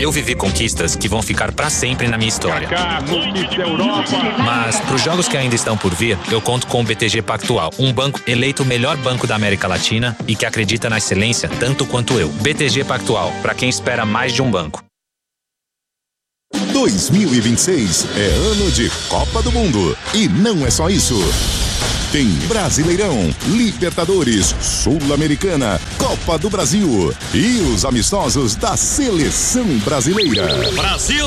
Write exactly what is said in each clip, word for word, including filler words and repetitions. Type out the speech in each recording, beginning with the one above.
Eu vivi conquistas que vão ficar pra sempre na minha história. Mas pros jogos que ainda estão por vir, eu conto com o B T G Pactual, um banco eleito o melhor banco da América Latina e que acredita na excelência tanto quanto eu. B T G Pactual, pra quem espera mais de um banco. dois mil e vinte e seis é ano de Copa do Mundo. E não é só isso. Tem Brasileirão, Libertadores, Sul-Americana, Copa do Brasil e os amistosos da Seleção Brasileira. Brasil!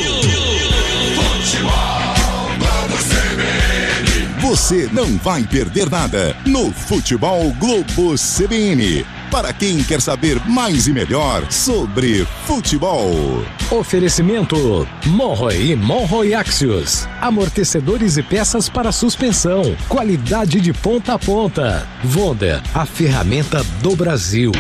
Você não vai perder nada no Futebol Globo C B N. Para quem quer saber mais e melhor sobre futebol. Oferecimento Monroe e Monroe Axios. Amortecedores e peças para suspensão. Qualidade de ponta a ponta. Wonder, a ferramenta do Brasil.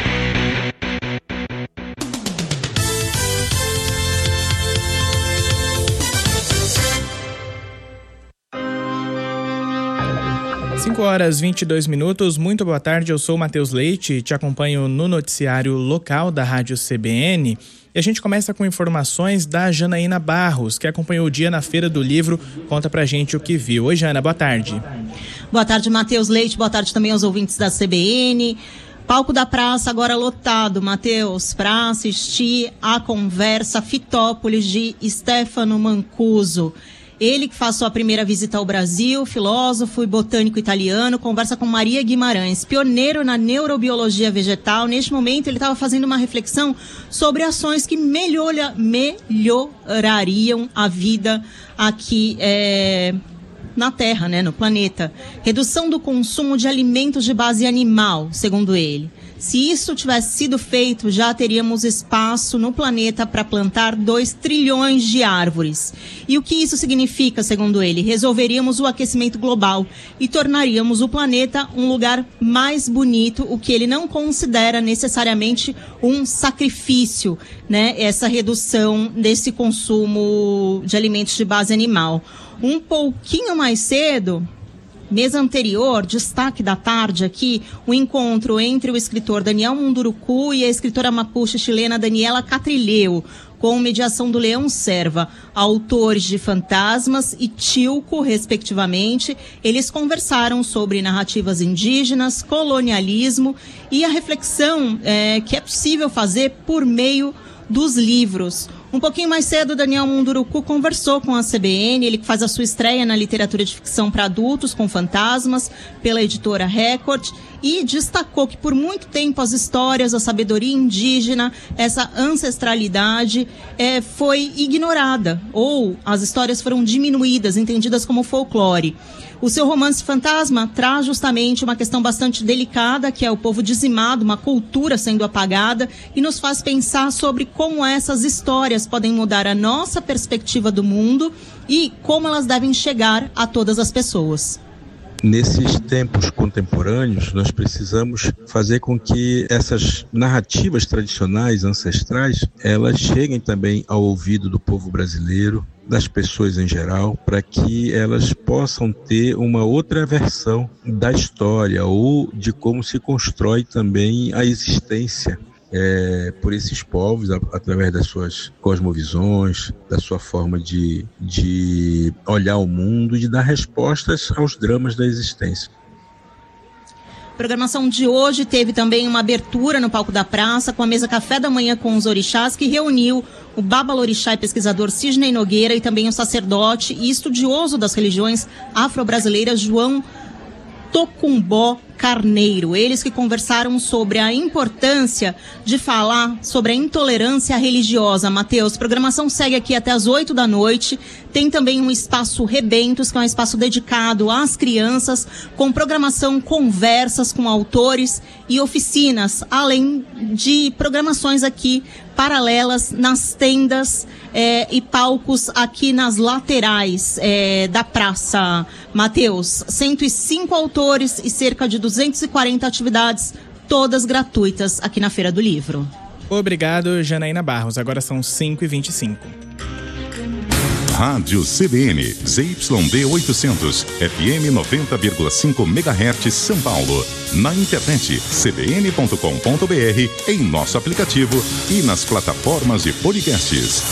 cinco horas e vinte e dois minutos, muito boa tarde, eu sou o Matheus Leite, te acompanho no noticiário local da Rádio C B N e a gente começa com informações da Janaína Barros, que acompanhou o dia na Feira do Livro, conta pra gente o que viu. Oi, Jana, boa tarde. Boa tarde, Matheus Leite, boa tarde também aos ouvintes da C B N. Palco da Praça agora lotado, Matheus, para assistir a conversa Fitópolis de Stefano Mancuso. Ele que faz sua primeira visita ao Brasil, filósofo e botânico italiano, conversa com Maria Guimarães, pioneiro na neurobiologia vegetal. Neste momento ele estava fazendo uma reflexão sobre ações que melhora, melhorariam a vida aqui é, na Terra, né, no planeta. Redução do consumo de alimentos de base animal, segundo ele. Se isso tivesse sido feito, já teríamos espaço no planeta para plantar dois trilhões de árvores. E o que isso significa, segundo ele? Resolveríamos o aquecimento global e tornaríamos o planeta um lugar mais bonito, o que ele não considera necessariamente um sacrifício, né? Essa redução desse consumo de alimentos de base animal. Um pouquinho mais cedo, mês anterior, destaque da tarde aqui, o encontro entre o escritor Daniel Munduruku e a escritora mapuche chilena Daniela Catrileo, com mediação do Leão Serva, autores de Fantasmas e Tilco, respectivamente. Eles conversaram sobre narrativas indígenas, colonialismo e a reflexão é, que é possível fazer por meio dos livros. Um pouquinho mais cedo, Daniel Munduruku conversou com a C B N, ele que faz a sua estreia na literatura de ficção para adultos com Fantasmas, pela editora Record, e destacou que por muito tempo as histórias, a sabedoria indígena, essa ancestralidade é, foi ignorada, ou as histórias foram diminuídas, entendidas como folclore. O seu romance Fantasma traz justamente uma questão bastante delicada, que é o povo dizimado, uma cultura sendo apagada, e nos faz pensar sobre como essas histórias podem mudar a nossa perspectiva do mundo e como elas devem chegar a todas as pessoas. Nesses tempos contemporâneos, nós precisamos fazer com que essas narrativas tradicionais, ancestrais, elas cheguem também ao ouvido do povo brasileiro, das pessoas em geral, para que elas possam ter uma outra versão da história ou de como se constrói também a existência É, por esses povos, a, através das suas cosmovisões, da sua forma de, de olhar o mundo e de dar respostas aos dramas da existência. A programação de hoje teve também uma abertura no palco da praça com a mesa Café da Manhã com os orixás, que reuniu o babalorixá e pesquisador Sidney Nogueira e também o sacerdote e estudioso das religiões afro-brasileiras João Tocumbó Carneiro. Eles que conversaram sobre a importância de falar sobre a intolerância religiosa. Matheus, a programação segue aqui até as oito da noite. Tem também um espaço Rebentos, que é um espaço dedicado às crianças, com programação, conversas com autores e oficinas, além de programações aqui paralelas nas tendas é, e palcos aqui nas laterais é, da praça. Matheus, cento e cinco autores e cerca de duzentas e quarenta atividades, todas gratuitas aqui na Feira do Livro. Obrigado, Janaína Barros. Agora são cinco e vinte e cinco. Rádio C B N, Z Y D oitocentos, F M noventa vírgula cinco megahertz, São Paulo. Na internet, c b n ponto com ponto b r, em nosso aplicativo e nas plataformas de podcasts.